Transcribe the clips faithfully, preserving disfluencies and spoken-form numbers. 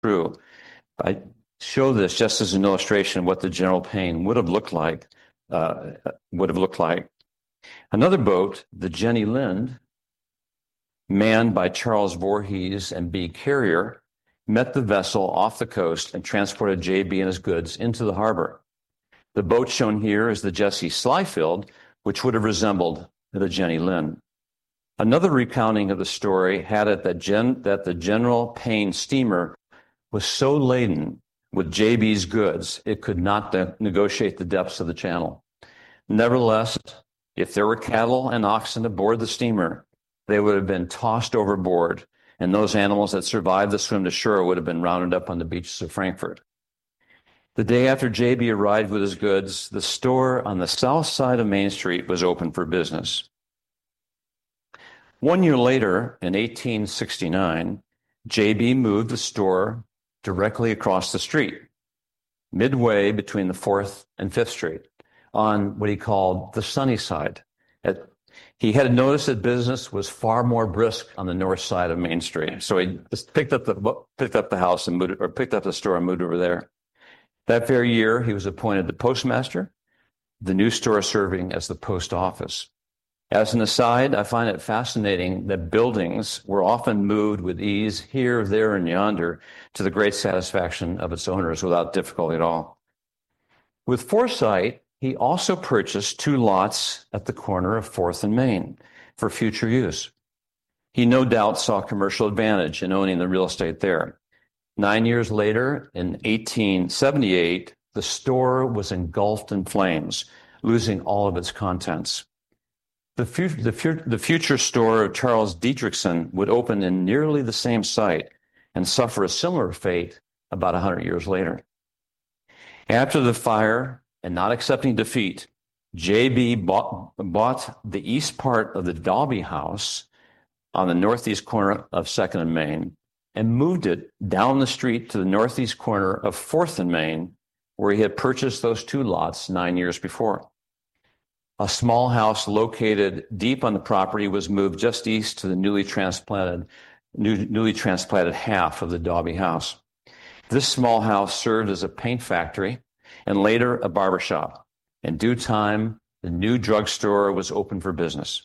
true. I show this just as an illustration of what the General Payne would have looked like, uh, would have looked like. Another boat, the Jenny Lind, manned by Charles Voorhees and B. Carrier, met the vessel off the coast and transported J B and his goods into the harbor. The boat shown here is the Jesse Slyfield, which would have resembled the Jenny Lind. Another recounting of the story had it that, Gen- that the General Payne steamer was so laden with J B's goods, it could not de- negotiate the depths of the channel. Nevertheless, if there were cattle and oxen aboard the steamer, they would have been tossed overboard, and those animals that survived the swim to shore would have been rounded up on the beaches of Frankfurt. The day after J B arrived with his goods, the store on the south side of Main Street was open for business. One year later, in eighteen sixty-nine, J B moved the store directly across the street, midway between the fourth and fifth Street, on what he called the sunny side. At, he had noticed that business was far more brisk on the north side of Main Street, so he just picked up the picked up the house and moved, or picked up the store and moved over there. That very year, he was appointed the postmaster, the new store serving as the post office. As an aside, I find it fascinating that buildings were often moved with ease here, there, and yonder to the great satisfaction of its owners without difficulty at all. With foresight, he also purchased two lots at the corner of fourth and Main for future use. He no doubt saw commercial advantage in owning the real estate there. Nine years later, in eighteen seventy-eight, the store was engulfed in flames, losing all of its contents. The, fu- the, fu- the future store of Charles Dietrichson would open in nearly the same site and suffer a similar fate about one hundred years later. After the fire, and not accepting defeat, J B bought, bought the east part of the Dalby House on the northeast corner of second and Main and moved it down the street to the northeast corner of fourth and Main, where he had purchased those two lots nine years before. A small house located deep on the property was moved just east to the newly transplanted, new, newly transplanted half of the Dalby House. This small house served as a paint factory and later a barber shop. In due time, the new drugstore was open for business.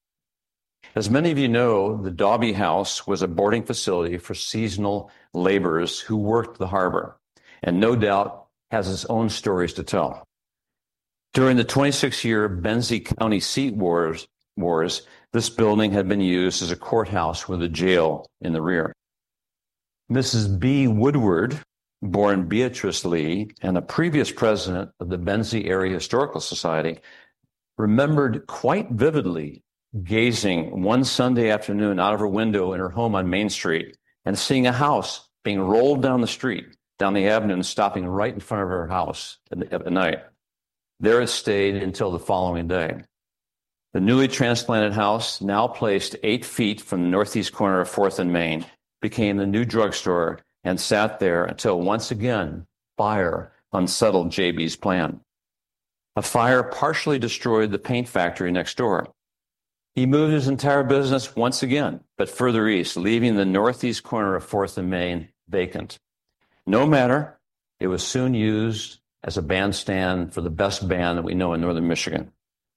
As many of you know, the Dalby House was a boarding facility for seasonal laborers who worked the harbor, and no doubt has its own stories to tell. During the twenty-six-year Benzie County seat wars, wars, this building had been used as a courthouse with a jail in the rear. Missus B. Woodward, born Beatrice Lee, and a previous president of the Benzie Area Historical Society, remembered quite vividly gazing one Sunday afternoon out of her window in her home on Main Street and seeing a house being rolled down the street, down the avenue, and stopping right in front of her house at, at night. There it stayed until the following day. The newly transplanted house, now placed eight feet from the northeast corner of fourth and Main, became the new drugstore and sat there until once again fire unsettled J B's plan. A fire partially destroyed the paint factory next door. He moved his entire business once again, but further east, leaving the northeast corner of fourth and Main vacant. No matter, it was soon used as a bandstand for the best band that we know in northern Michigan.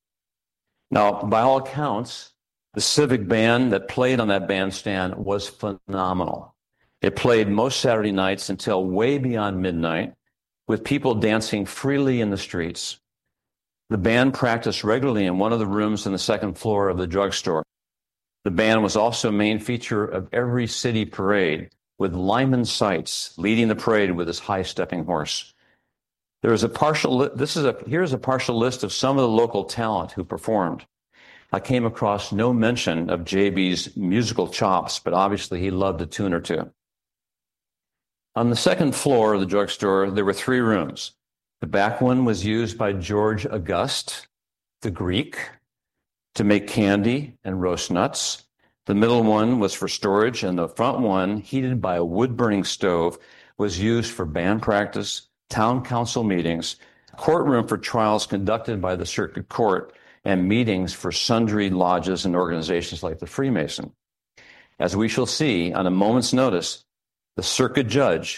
Now, by all accounts, the civic band that played on that bandstand was phenomenal. It played most Saturday nights until way beyond midnight, with people dancing freely in the streets. The band practiced regularly in one of the rooms on the second floor of the drugstore. The band was also a main feature of every city parade, with Lyman Sights leading the parade with his high-stepping horse. There is a partial, li- this is a, here's a partial list of some of the local talent who performed. I came across no mention of J B's musical chops, but obviously he loved a tune or two. On the second floor of the drugstore, there were three rooms. The back one was used by George Auguste, the Greek, to make candy and roast nuts. The middle one was for storage, and the front one, heated by a wood-burning stove, was used for band practice, town council meetings, courtroom for trials conducted by the circuit court, and meetings for sundry lodges and organizations like the Freemason. As we shall see, on a moment's notice, the circuit judge